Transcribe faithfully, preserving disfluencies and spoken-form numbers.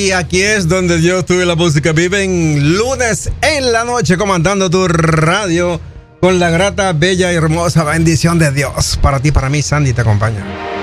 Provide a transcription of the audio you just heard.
Y aquí es donde Dios tuve la música. Viven lunes en la noche comandando tu radio con la grata, bella y hermosa bendición de Dios. Para ti, para mí, Sandy te acompaña.